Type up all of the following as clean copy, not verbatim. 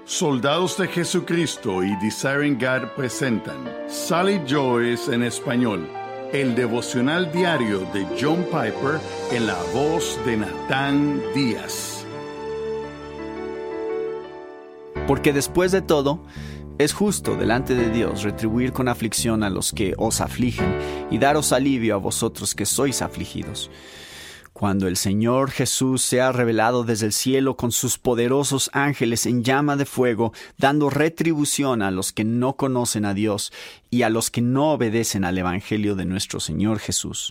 Soldados de Jesucristo y Desiring God presentan Sally Joyce en español, el devocional diario de John Piper en la voz de Natán Díaz. Porque después de todo, es justo delante de Dios retribuir con aflicción a los que os afligen y daros alivio a vosotros que sois afligidos. Cuando el Señor Jesús sea revelado desde el cielo con sus poderosos ángeles en llama de fuego, dando retribución a los que no conocen a Dios y a los que no obedecen al Evangelio de nuestro Señor Jesús.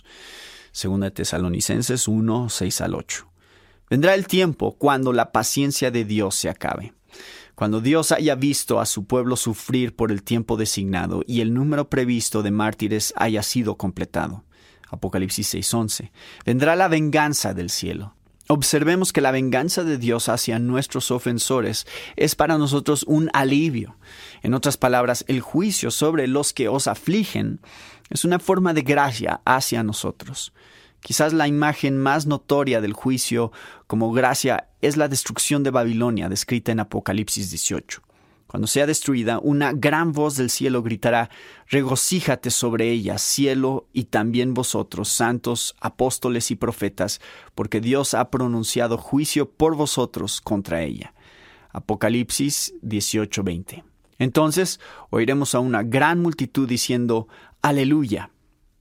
2 Tesalonicenses 1, 6 al 8. Vendrá el tiempo cuando la paciencia de Dios se acabe. Cuando Dios haya visto a su pueblo sufrir por el tiempo designado y el número previsto de mártires haya sido completado. Apocalipsis 6:11. Vendrá la venganza del cielo. Observemos que la venganza de Dios hacia nuestros ofensores es para nosotros un alivio. En otras palabras, el juicio sobre los que os afligen es una forma de gracia hacia nosotros. Quizás la imagen más notoria del juicio como gracia es la destrucción de Babilonia, descrita en Apocalipsis 18. Cuando sea destruida, una gran voz del cielo gritará: «Regocíjate sobre ella, cielo, y también vosotros, santos, apóstoles y profetas, porque Dios ha pronunciado juicio por vosotros contra ella». Apocalipsis 18:20. Entonces oiremos a una gran multitud diciendo: «Aleluya».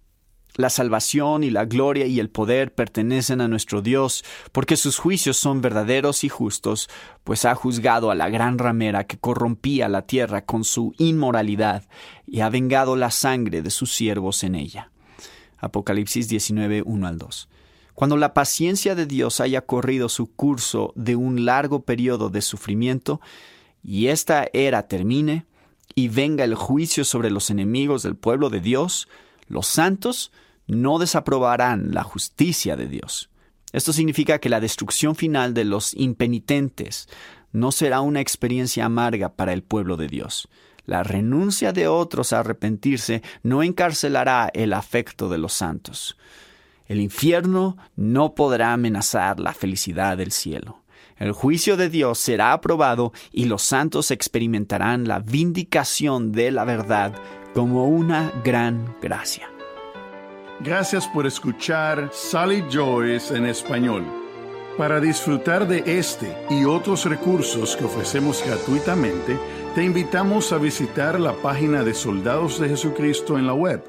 La salvación y la gloria y el poder pertenecen a nuestro Dios, porque sus juicios son verdaderos y justos, pues ha juzgado a la gran ramera que corrompía la tierra con su inmoralidad y ha vengado la sangre de sus siervos en ella. Apocalipsis 19, 1 al 2. Cuando la paciencia de Dios haya corrido su curso de un largo periodo de sufrimiento, y esta era termine, y venga el juicio sobre los enemigos del pueblo de Dios, los santos no desaprobarán la justicia de Dios. Esto significa que la destrucción final de los impenitentes no será una experiencia amarga para el pueblo de Dios. La renuncia de otros a arrepentirse no encarcelará el afecto de los santos. El infierno no podrá amenazar la felicidad del cielo. El juicio de Dios será aprobado y los santos experimentarán la vindicación de la verdad como una gran gracia. Gracias por escuchar Sally Joyce en español. Para disfrutar de este y otros recursos que ofrecemos gratuitamente, te invitamos a visitar la página de Soldados de Jesucristo en la web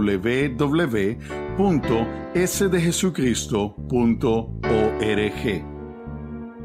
www.sdejesucristo.org.